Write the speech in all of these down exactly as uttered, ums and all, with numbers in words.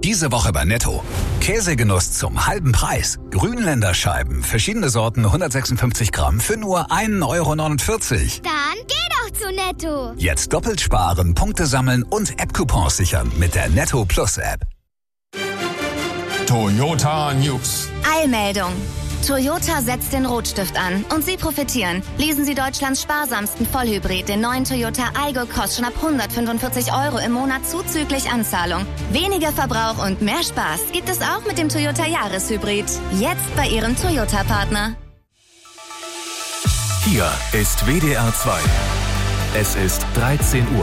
Diese Woche bei Netto. Käsegenuss zum halben Preis. Grünländer Scheiben, verschiedene Sorten, hundertsechsundfünfzig Gramm für nur ein Euro neunundvierzig. Dann geh doch zu Netto. Jetzt doppelt sparen, Punkte sammeln und App-Coupons sichern mit der Netto Plus App. Toyota News. Eilmeldung. Toyota setzt den Rotstift an und Sie profitieren. Leasen Sie Deutschlands sparsamsten Vollhybrid, den neuen Toyota Aygo, kostet schon ab hundertfünfundvierzig Euro im Monat zuzüglich Anzahlung. Weniger Verbrauch und mehr Spaß gibt es auch mit dem Toyota Jahreshybrid. Jetzt bei Ihrem Toyota-Partner. Hier ist W D R zwei. Es ist dreizehn Uhr.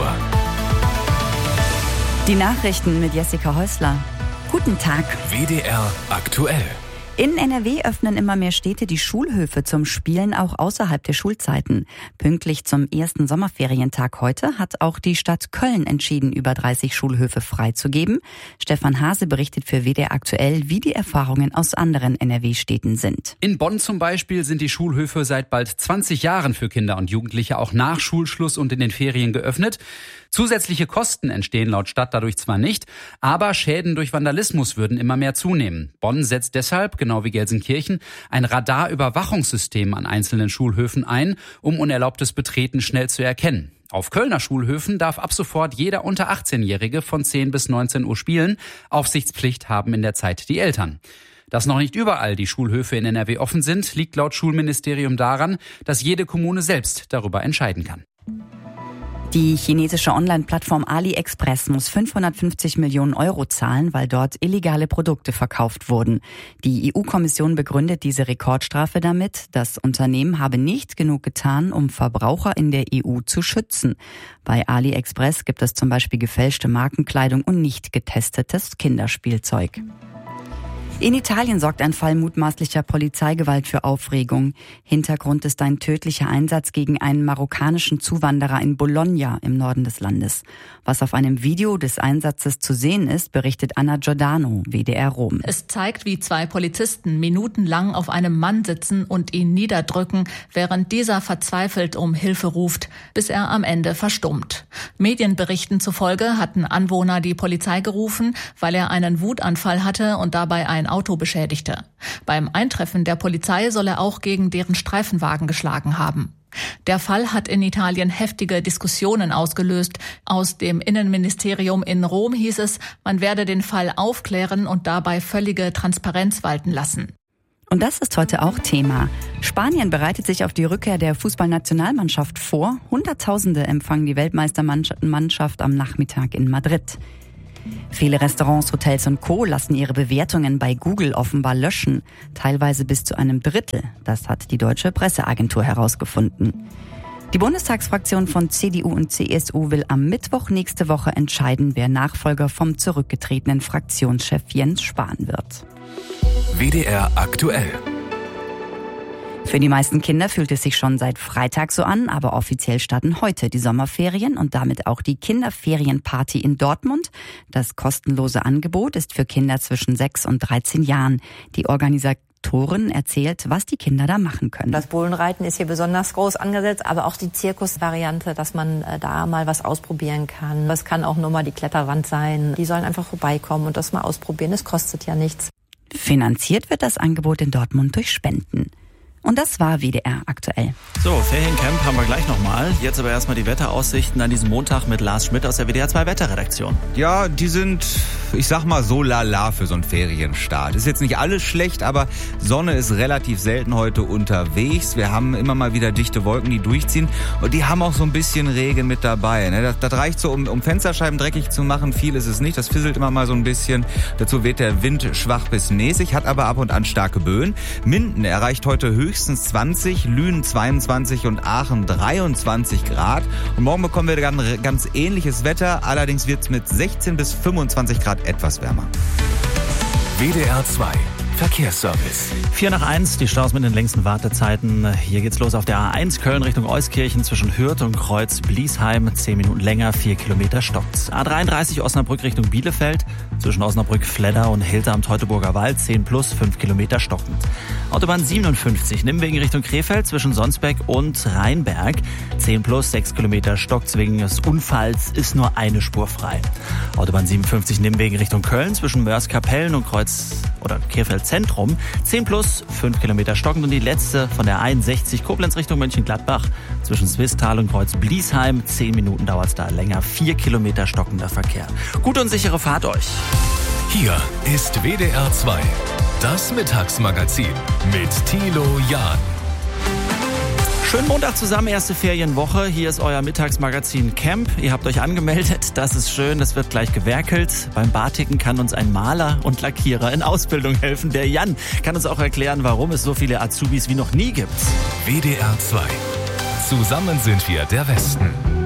Die Nachrichten mit Jessica Häusler. Guten Tag. W D R aktuell. In N R W öffnen immer mehr Städte die Schulhöfe zum Spielen auch außerhalb der Schulzeiten. Pünktlich zum ersten Sommerferientag heute hat auch die Stadt Köln entschieden, über dreißig Schulhöfe freizugeben. Stefan Hase berichtet für W D R aktuell, wie die Erfahrungen aus anderen N R W-Städten sind. In Bonn zum Beispiel sind die Schulhöfe seit bald zwanzig Jahren für Kinder und Jugendliche auch nach Schulschluss und in den Ferien geöffnet. Zusätzliche Kosten entstehen laut Stadt dadurch zwar nicht, aber Schäden durch Vandalismus würden immer mehr zunehmen. Bonn setzt deshalb, genau wie Gelsenkirchen, ein Radarüberwachungssystem an einzelnen Schulhöfen ein, um unerlaubtes Betreten schnell zu erkennen. Auf Kölner Schulhöfen darf ab sofort jeder unter achtzehnjährige von zehn bis neunzehn Uhr spielen. Aufsichtspflicht haben in der Zeit die Eltern. Dass noch nicht überall die Schulhöfe in N R W offen sind, liegt laut Schulministerium daran, dass jede Kommune selbst darüber entscheiden kann. Die chinesische Online-Plattform AliExpress muss fünfhundertfünfzig Millionen Euro zahlen, weil dort illegale Produkte verkauft wurden. Die E U-Kommission begründet diese Rekordstrafe damit, das Unternehmen habe nicht genug getan, um Verbraucher in der E U zu schützen. Bei AliExpress gibt es zum Beispiel gefälschte Markenkleidung und nicht getestetes Kinderspielzeug. In Italien sorgt ein Fall mutmaßlicher Polizeigewalt für Aufregung. Hintergrund ist ein tödlicher Einsatz gegen einen marokkanischen Zuwanderer in Bologna im Norden des Landes. Was auf einem Video des Einsatzes zu sehen ist, berichtet Anna Giordano, W D R Rom. Es zeigt, wie zwei Polizisten minutenlang auf einem Mann sitzen und ihn niederdrücken, während dieser verzweifelt um Hilfe ruft, bis er am Ende verstummt. Medienberichten zufolge hatten Anwohner die Polizei gerufen, weil er einen Wutanfall hatte und dabei ein Auto beschädigte. Beim Eintreffen der Polizei soll er auch gegen deren Streifenwagen geschlagen haben. Der Fall hat in Italien heftige Diskussionen ausgelöst. Aus dem Innenministerium in Rom hieß es, man werde den Fall aufklären und dabei völlige Transparenz walten lassen. Und das ist heute auch Thema. Spanien bereitet sich auf die Rückkehr der Fußballnationalmannschaft vor. Hunderttausende empfangen die Weltmeistermannschaft am Nachmittag in Madrid. Viele Restaurants, Hotels und Co. lassen ihre Bewertungen bei Google offenbar löschen, teilweise bis zu einem Drittel. Das hat die deutsche Presseagentur herausgefunden. Die Bundestagsfraktion von C D U und C S U will am Mittwoch nächste Woche entscheiden, wer Nachfolger vom zurückgetretenen Fraktionschef Jens Spahn wird. W D R aktuell. Für die meisten Kinder fühlt es sich schon seit Freitag so an, aber offiziell starten heute die Sommerferien und damit auch die Kinderferienparty in Dortmund. Das kostenlose Angebot ist für Kinder zwischen sechs und dreizehn Jahren. Die Organisatorin erzählt, was die Kinder da machen können. Das Bullenreiten ist hier besonders groß angesetzt, aber auch die Zirkusvariante, dass man da mal was ausprobieren kann. Das kann auch nur mal die Kletterwand sein. Die sollen einfach vorbeikommen und das mal ausprobieren. Es kostet ja nichts. Finanziert wird das Angebot in Dortmund durch Spenden. Und das war W D R aktuell. So, Feriencamp haben wir gleich nochmal. Jetzt aber erstmal die Wetteraussichten an diesem Montag mit Lars Schmidt aus der W D R zwei Wetterredaktion. Ja, die sind, ich sag mal, so lala für so einen Ferienstart. Ist jetzt nicht alles schlecht, aber Sonne ist relativ selten heute unterwegs. Wir haben immer mal wieder dichte Wolken, die durchziehen. Und die haben auch so ein bisschen Regen mit dabei. Ne? Das, das reicht so, um, um Fensterscheiben dreckig zu machen. Viel ist es nicht. Das fisselt immer mal so ein bisschen. Dazu wird der Wind schwach bis mäßig, hat aber ab und an starke Böen. Minden erreicht heute höchstens zwanzig, Lünen zweiundzwanzig und Aachen dreiundzwanzig Grad. Und morgen bekommen wir ganz, ganz ähnliches Wetter. Allerdings wird es mit sechzehn bis fünfundzwanzig Grad etwas wärmer. W D R zwei. Verkehrsservice. vier nach eins, die Staus mit den längsten Wartezeiten. Hier geht's los auf der A eins Köln Richtung Euskirchen zwischen Hürth und Kreuz Bliesheim. zehn Minuten länger, vier Kilometer stockt's. A dreiunddreißig Osnabrück Richtung Bielefeld zwischen Osnabrück Fledder und Hilter am Teutoburger Wald. zehn plus, fünf Kilometer stockend. Autobahn siebenundfünfzig Nimwegen Richtung Krefeld zwischen Sonsbeck und Rheinberg. zehn plus, sechs Kilometer stockt's. Wegen des Unfalls ist nur eine Spur frei. Autobahn siebenundfünfzig Nimwegen Richtung Köln zwischen Mörs-Kapellen und Kreuz oder Krefeld Zentrum. zehn plus, fünf Kilometer stockend. Und die letzte von der einundsechzig Koblenz Richtung Mönchengladbach zwischen Swisttal und Kreuz Bliesheim. zehn Minuten dauert's da länger, vier Kilometer stockender Verkehr. Gute und sichere Fahrt euch. Hier ist W D R zwei, das Mittagsmagazin mit Thilo Jahn. Schönen Montag zusammen, erste Ferienwoche. Hier ist euer Mittagsmagazin Camp. Ihr habt euch angemeldet, das ist schön, das wird gleich gewerkelt. Beim Barticken kann uns ein Maler und Lackierer in Ausbildung helfen. Der Jan kann uns auch erklären, warum es so viele Azubis wie noch nie gibt. W D R zwei. Zusammen sind wir der Westen.